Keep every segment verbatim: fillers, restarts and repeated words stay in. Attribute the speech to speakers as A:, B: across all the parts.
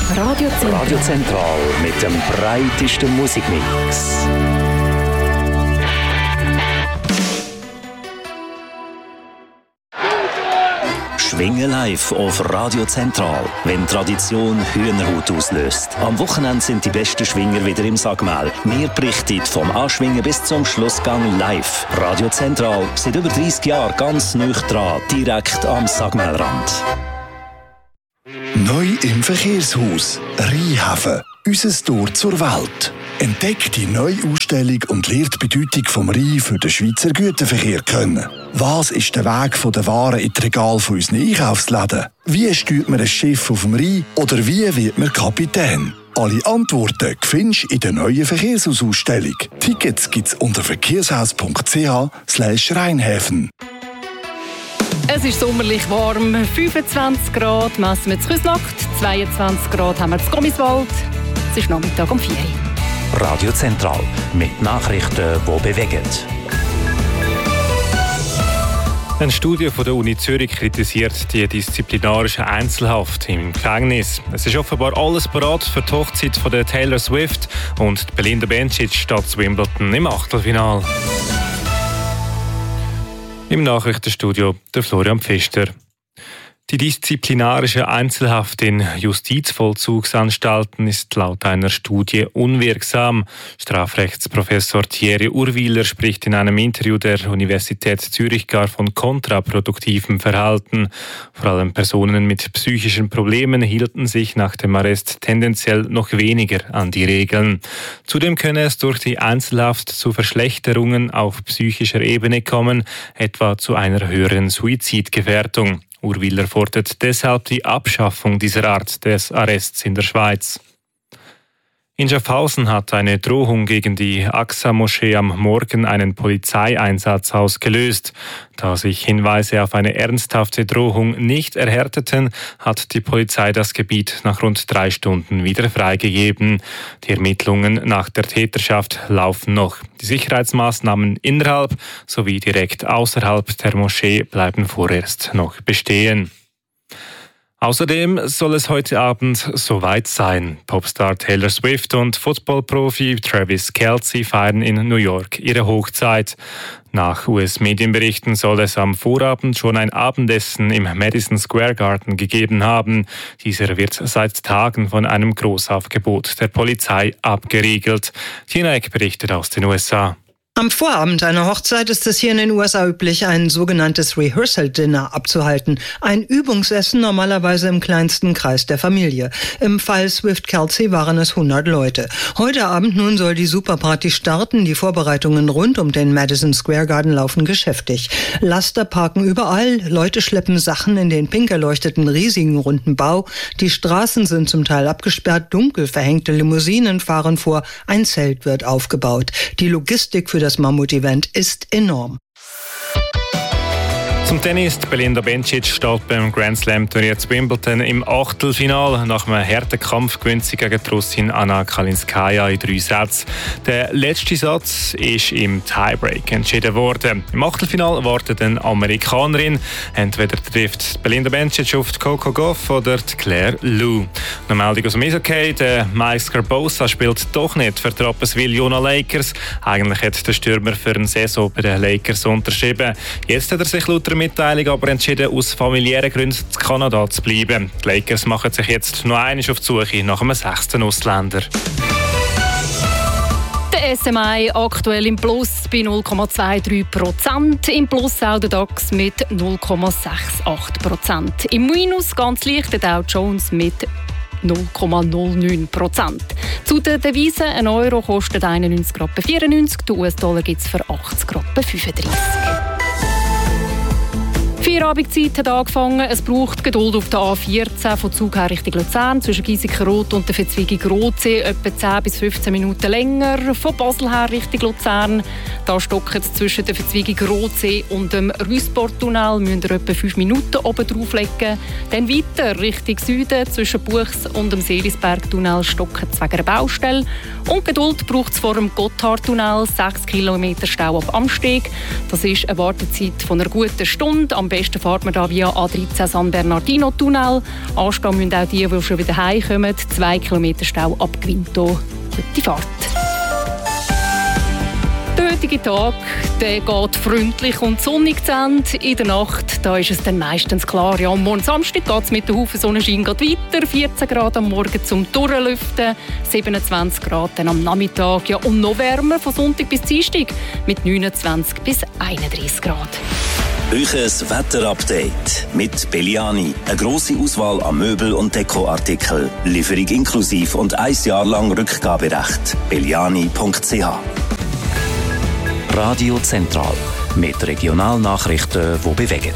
A: Radio Zentral.
B: Radio Zentral mit dem breitesten Musikmix. Schwingen live auf Radio Zentral, wenn Tradition Hühnerhaut auslöst. Am Wochenende sind die besten Schwinger wieder im Sagmel. Wir berichten vom Anschwingen bis zum Schlussgang live. Radio Zentral, seit über dreissig Jahren ganz nah dran, direkt am Sagmelrand.
C: Neu im Verkehrshaus Rheinhafen. Unser Tor zur Welt. Entdeckt die neue Ausstellung und lernt die Bedeutung vom Rhein für den Schweizer Güterverkehr kennen. Was ist der Weg von der Waren in die Regale von unseren Einkaufsläden? Wie steuert man ein Schiff auf dem Rhein? Oder wie wird man Kapitän? Alle Antworten findest du in der neuen Verkehrshausausstellung. Tickets gibt's unter verkehrshaus punkt c h slash Rheinhäfen.
A: Es ist sommerlich warm, fünfundzwanzig Grad messen wir in Küsnacht, zweiundzwanzig Grad haben wir in Gommiswald. Es ist Nachmittag um vier Uhr.
B: Radio Zentral mit Nachrichten, die bewegen.
D: Eine Studie von der Uni Zürich kritisiert die disziplinarische Einzelhaft im Gefängnis. Es ist offenbar alles bereit für die Hochzeit von der Taylor Swift und Belinda Bencic statt Wimbledon im Achtelfinale. Im Nachrichtenstudio der Florian Pfister. Die disziplinarische Einzelhaft in Justizvollzugsanstalten ist laut einer Studie unwirksam. Strafrechtsprofessor Thierry Urwiler spricht in einem Interview der Universität Zürich gar von kontraproduktivem Verhalten. Vor allem Personen mit psychischen Problemen hielten sich nach dem Arrest tendenziell noch weniger an die Regeln. Zudem könne es durch die Einzelhaft zu Verschlechterungen auf psychischer Ebene kommen, etwa zu einer höheren Suizidgefährdung. Urwiler fordert deshalb die Abschaffung dieser Art des Arrests in der Schweiz. In Schaffhausen hat eine Drohung gegen die Aqsa-Moschee am Morgen einen Polizeieinsatz ausgelöst. Da sich Hinweise auf eine ernsthafte Drohung nicht erhärteten, hat die Polizei das Gebiet nach rund drei Stunden wieder freigegeben. Die Ermittlungen nach der Täterschaft laufen noch. Die Sicherheitsmaßnahmen innerhalb sowie direkt außerhalb der Moschee bleiben vorerst noch bestehen. Außerdem soll es heute Abend soweit sein. Popstar Taylor Swift und Footballprofi Travis Kelce feiern in New York ihre Hochzeit. Nach U S-Medienberichten soll es am Vorabend schon ein Abendessen im Madison Square Garden gegeben haben. Dieser wird seit Tagen von einem Großaufgebot der Polizei abgeriegelt. Tina Eck berichtet aus den U S A.
E: Am Vorabend einer Hochzeit ist es hier in den U S A üblich, ein sogenanntes Rehearsal Dinner abzuhalten. Ein Übungsessen normalerweise im kleinsten Kreis der Familie. Im Fall Swift-Kelce waren es hundert Leute. Heute Abend nun soll die Superparty starten. Die Vorbereitungen rund um den Madison Square Garden laufen geschäftig. Laster parken überall, Leute schleppen Sachen in den pink erleuchteten riesigen runden Bau. Die Straßen sind zum Teil abgesperrt, dunkel verhängte Limousinen fahren vor, ein Zelt wird aufgebaut. Die Logistik für das Das Mammut-Event ist enorm.
D: Zum Tennis. Belinda Bencic steht beim Grand Slam-Turnier zu Wimbledon im Achtelfinale. Nach einem harten Kampf gewinnt sie gegen die Russin Anna Kalinskaya in drei Sätzen. Der letzte Satz ist im Tiebreak entschieden worden. Im Achtelfinale wartet eine Amerikanerin. Entweder trifft Belinda Bencic auf die Coco Gauff oder die Claire Liu. Eine Meldung aus dem Eishockey. Der Mike Scarbosa spielt doch nicht für die Rapperswil-Jona Lakers. Eigentlich hat der Stürmer für eine Saison bei den Lakers unterschrieben. Jetzt hat er sich laut der Mitteilung aber entschieden, aus familiären Gründen in Kanada zu bleiben. Die Lakers machen sich jetzt noch einmal auf die Suche nach einem sechsten Ausländer.
A: Der S M I aktuell im Plus bei null Komma dreiundzwanzig Prozent, im Plus auch der DAX mit null Komma achtundsiebzig Prozent. Im Minus ganz leicht der Dow Jones mit null Komma null neun Prozent. Zu den Devisen, ein Euro kostet einundneunzig Komma vierundneunzig, der U S-Dollar gibt es für achtzig Komma fünfunddreißig. Die Feierabendszeit hat angefangen. Es braucht Geduld auf der A vierzehn von Zug her Richtung Luzern zwischen Giesikenrot und der Verzweigung Rotsee etwa zehn bis fünfzehn Minuten länger. Von Basel her Richtung Luzern. Da stockt es zwischen der Verzweigung Rotsee und dem Rüsporttunnel. Müsst ihr etwa fünf Minuten oben drauflegen. Dann weiter Richtung Süden zwischen Buchs und dem Seelisbergtunnel stockt es wegen einer Baustelle. Und Geduld braucht es vor dem Gotthardtunnel. sechs Kilometer Stau ab Amsteg. Das ist eine Wartezeit von einer guten Stunde. Am besten fährt man da via A dreizehn San Bernardino Tunnel. Anstehen müssen auch die, die schon wieder heimkommen. Zwei Kilometer Stau ab Quinto. Gute Fahrt. Der heutige Tag der geht freundlich und sonnig zu Ende. In der Nacht da ist es dann meistens klar. Ja, am Morgen Samstag geht es mit der Haufen Sonnenschein weiter. vierzehn Grad am Morgen zum Durchlüften, siebenundzwanzig Grad dann am Nachmittag. Ja, und noch wärmer von Sonntag bis Dienstag mit neunundzwanzig bis einunddreißig Grad.
B: Euches Wetterupdate mit Belliani. Eine grosse Auswahl an Möbel- und Dekoartikeln. Lieferung inklusiv und ein Jahr lang Rückgaberecht. belliani punkt c h. Radio Zentral mit Regionalnachrichten, die bewegen.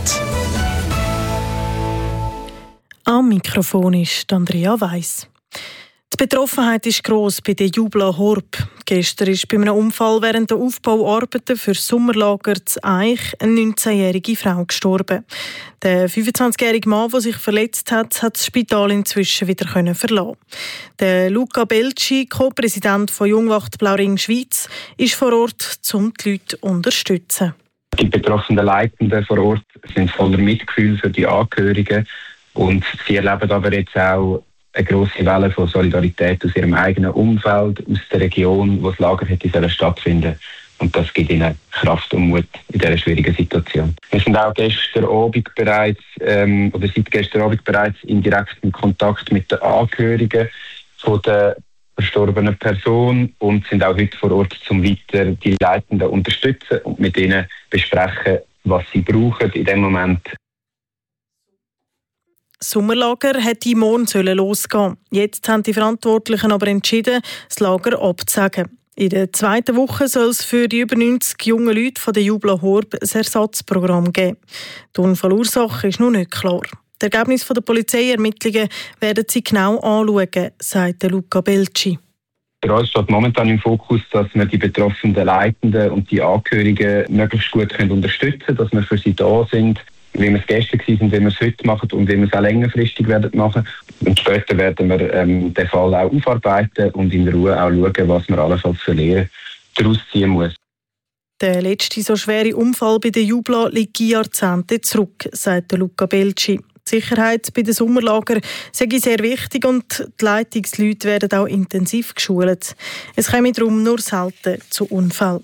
F: Am Mikrofon ist Andrea Weiss. Die Betroffenheit ist gross bei der Jubla Horb. Gestern ist bei einem Unfall während der Aufbauarbeiten für das Sommerlager zu Eich eine neunzehnjährige Frau gestorben. Der fünfundzwanzigjährige Mann, der sich verletzt hat, hat das Spital inzwischen wieder verlassen. Der Luca Belci, Co-Präsident von Jungwacht Blauring Schweiz, ist vor Ort, um die Leute zu unterstützen.
G: Die betroffenen Leitenden vor Ort sind voller Mitgefühl für die Angehörigen und sie erleben aber jetzt auch eine grosse Welle von Solidarität aus ihrem eigenen Umfeld, aus der Region, wo das Lager hätte stattfinden. Und das gibt ihnen Kraft und Mut in dieser schwierigen Situation. Wir sind auch gestern Abend bereits, ähm, oder seit gestern Abend bereits in direktem Kontakt mit den Angehörigen von der verstorbenen Person und sind auch heute vor Ort, um weiter die Leitenden zu unterstützen und mit ihnen besprechen, was sie brauchen in dem Moment.
F: Das Sommerlager hätte morgen losgehen. Jetzt haben die Verantwortlichen aber entschieden, das Lager abzusagen. In der zweiten Woche soll es für die über neunzig jungen Leute von der Jubla Horb ein Ersatzprogramm geben. Die Unfallursache ist noch nicht klar. Das Ergebnis der Polizeiermittlungen werden sie genau anschauen, sagt Luca Belci.
G: Für uns steht momentan im Fokus, dass wir die betroffenen Leitenden und die Angehörigen möglichst gut unterstützen können, dass wir für sie da sind, wie wir es gestern waren und wie wir es heute machen und wie wir es auch längerfristig werden machen. Und später werden wir ähm, den Fall auch aufarbeiten und in Ruhe auch schauen, was man allenfalls für Lehren daraus ziehen muss.
F: Der letzte so schwere Unfall bei der Jubla liegt Jahrzehnte zurück, sagt Luca Belci. Die Sicherheit bei den Sommerlagern sei sehr wichtig und die Leitungsleute werden auch intensiv geschult. Es käme darum nur selten zu Unfällen.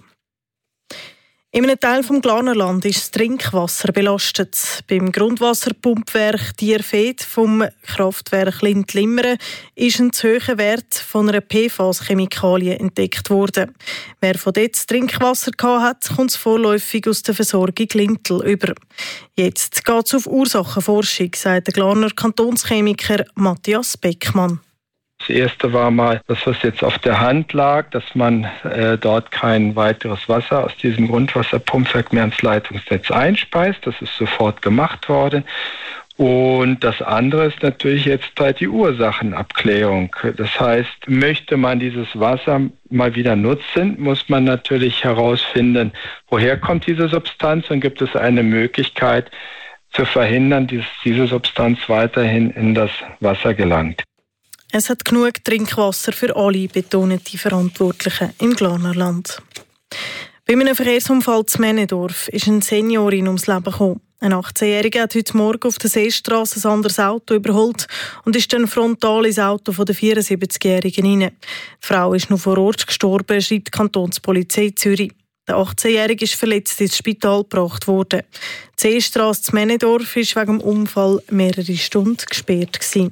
F: In einem Teil des Glarnerland ist das Trinkwasser belastet. Beim Grundwasserpumpwerk Dierfed vom Kraftwerk Lind-Limmeren ist ein zu hoher Wert von einer P F A S-Chemikalie entdeckt worden. Wer von dort das Trinkwasser hatte, kommt es vorläufig aus der Versorgung Lintel über. Jetzt geht es auf Ursachenforschung, sagt der Glarner Kantonschemiker Matthias Beckmann.
H: Das erste war mal das, was jetzt auf der Hand lag, dass man äh, dort kein weiteres Wasser aus diesem Grundwasserpumpwerk mehr ins Leitungsnetz einspeist. Das ist sofort gemacht worden. Und das andere ist natürlich jetzt halt die Ursachenabklärung. Das heißt, möchte man dieses Wasser mal wieder nutzen, muss man natürlich herausfinden, woher kommt diese Substanz und gibt es eine Möglichkeit zu verhindern, dass diese Substanz weiterhin in das Wasser gelangt.
F: Es hat genug Trinkwasser für alle, betonen die Verantwortlichen im Glarnerland. Bei einem Verkehrsunfall zu Männendorf ist eine Seniorin ums Leben gekommen. Ein achtzehnjähriger hat heute Morgen auf der Seestrasse ein anderes Auto überholt und ist dann frontal ins Auto von der vierundsiebzigjährigen hinein. Die Frau ist noch vor Ort gestorben, schreibt die Kantonspolizei Zürich. Der achtzehnjährige ist verletzt ins Spital gebracht worden. Die Seestrasse zu Männendorf war wegen dem Unfall mehrere Stunden gesperrt gewesen.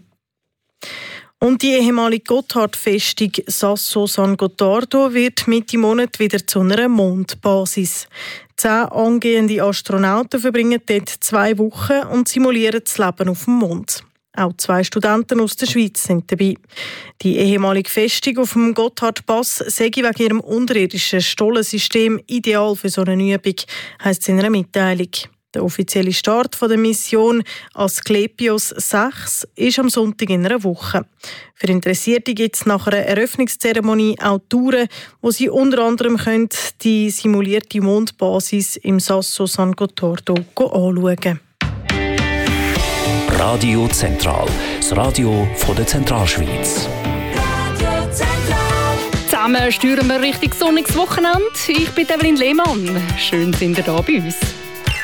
F: Und die ehemalige Gotthard-Festung Sasso San Gottardo wird Mitte Monat wieder zu einer Mondbasis. Zehn angehende Astronauten verbringen dort zwei Wochen und simulieren das Leben auf dem Mond. Auch zwei Studenten aus der Schweiz sind dabei. Die ehemalige Festung auf dem Gotthard-Pass sei wegen ihrem unterirdischen Stollensystem ideal für so eine Übung, heisst es in einer Mitteilung. Der offizielle Start der Mission Asklepios sechs ist am Sonntag in einer Woche. Für Interessierte gibt es nach einer Eröffnungszeremonie auch Touren, wo sie unter anderem können die simulierte Mondbasis im Sasso San Gottardo anschauen können.
B: Radio Zentral, das Radio von der Zentralschweiz.
A: Zusammen steuern wir Richtung sonniges Wochenende. Ich bin Evelyn Lehmann. Schön sind ihr da bei uns.